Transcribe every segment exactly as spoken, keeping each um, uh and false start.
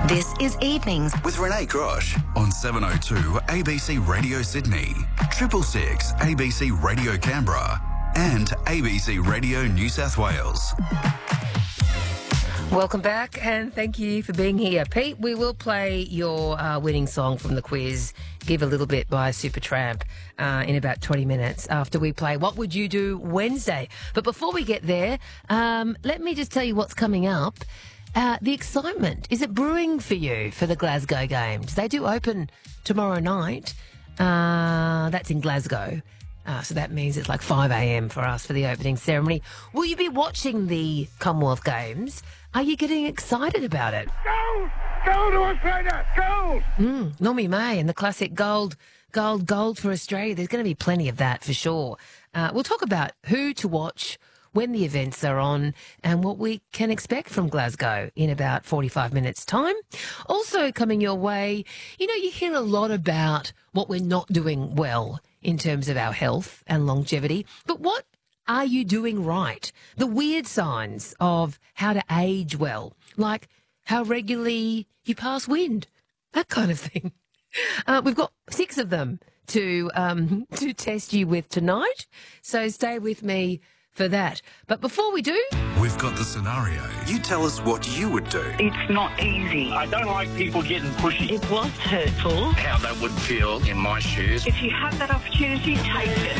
This is Evenings with Renee Grosh on seven oh two A B C Radio Sydney, Triple Six A B C Radio Canberra, and A B C Radio New South Wales. Welcome back, and thank you for being here. Pete, we will play your uh, winning song from the quiz, Give a Little Bit by Supertramp, uh, in about twenty minutes after we play What Would You Do Wednesday. But before we get there, um, let me just tell you what's coming up. Uh, the excitement, is it brewing for you for the Glasgow Games? They do open tomorrow night. Uh, that's in Glasgow. Uh, so that means it's like five a.m. for us for the opening ceremony. Will you be watching the Commonwealth Games? Are you getting excited about it? Gold! Gold to Australia! Gold! Mm, Normie May and the classic gold, gold, gold for Australia. There's going to be plenty of that for sure. Uh, we'll talk about who to watch, when the events are on, and what we can expect from Glasgow in about forty-five minutes' time. Also coming your way, you know, you hear a lot about what we're not doing well in terms of our health and longevity, but what are you doing right? The weird signs of how to age well, like how regularly you pass wind, that kind of thing. Uh, we've got six of them to um, to test you with tonight, so stay with me for that. But before we do, we've got the scenario. You tell us what you would do. It's not easy. I don't like people getting pushy. It was hurtful. How that would feel in my shoes. If you have that opportunity, take it.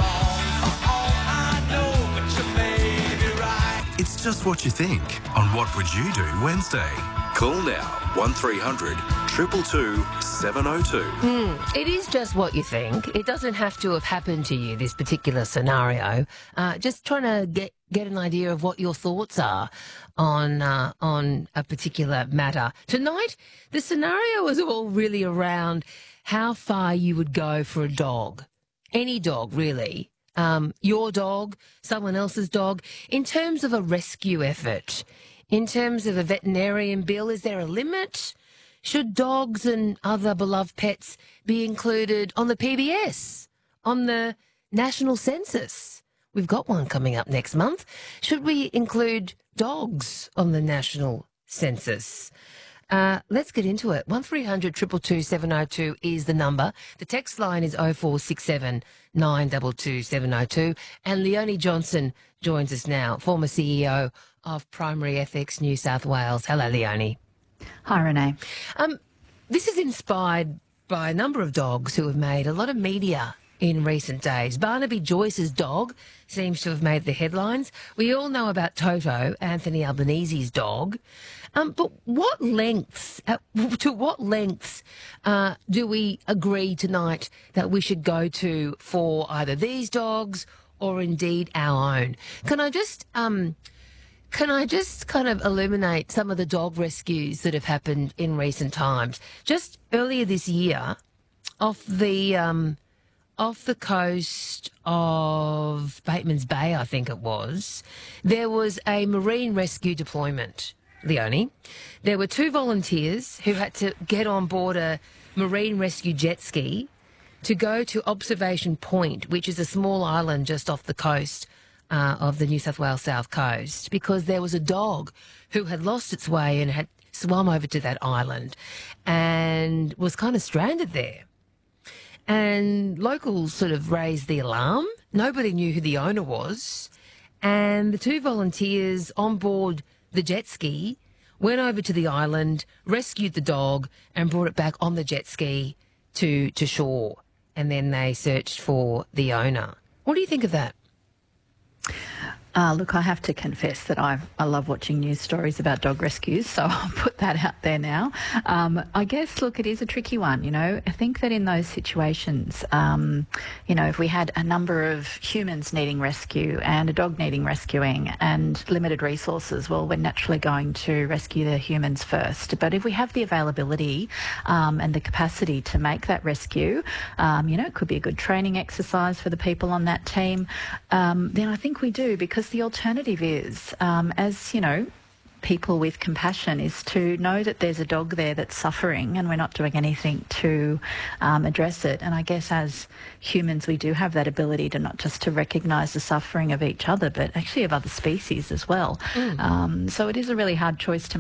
It's just what you think on What Would You Do Wednesday. Call now, one three hundred two two two seven oh two. mm, it is just what you think. It doesn't have to have happened to you, this particular scenario. Uh, just trying to get, get an idea of what your thoughts are on uh, on a particular matter. Tonight, the scenario is all really around how far you would go for a dog. Any dog, really. Um, your dog, someone else's dog. In terms of a rescue effort, in terms of a veterinarian bill, is there a limit? Should dogs and other beloved pets be included on the P B S, on the national census? We've got one coming up next month. Should we include dogs on the national census? Uh, let's get into it. one three hundred two two two seven oh two is the number. The text line is oh four six seven nine two two seven oh two. And Leonie Johnson joins us now, former C E O of Primary Ethics New South Wales. Hello, Leonie. Hi, Renee. Um, this is inspired by a number of dogs who have made a lot of media in recent days. Barnaby Joyce's dog seems to have made the headlines. We all know about Toto, Anthony Albanese's dog. Um, but what lengths, uh, to what lengths uh, do we agree tonight that we should go to for either these dogs or indeed our own? Can I just... Um, Can I just kind of illuminate some of the dog rescues that have happened in recent times? Just earlier this year, off the um, off the coast of Bateman's Bay, I think it was, there was a marine rescue deployment, Leonie. There were two volunteers who had to get on board a marine rescue jet ski to go to Observation Point, which is a small island just off the coast Uh, of the New South Wales South Coast, because there was a dog who had lost its way and had swum over to that island and was kind of stranded there. And locals sort of raised the alarm. Nobody knew who the owner was. And the two volunteers on board the jet ski went over to the island, rescued the dog and brought it back on the jet ski to, to shore. And then they searched for the owner. What do you think of that? Uh, look, I have to confess that I I love watching news stories about dog rescues, so I'll put that out there now. Um, I guess, look, it is a tricky one, you know. I think that in those situations, um, you know, if we had a number of humans needing rescue and a dog needing rescuing and limited resources, well, we're naturally going to rescue the humans first. But if we have the availability um, and the capacity to make that rescue, um, you know, it could be a good training exercise for the people on that team, um, then I think we do, because the alternative is, um, as you know, people with compassion, is to know that there's a dog there that's suffering and we're not doing anything to um, address it. And I guess as humans, we do have that ability to not just to recognise the suffering of each other, but actually of other species as well. Mm. Um, so it is a really hard choice to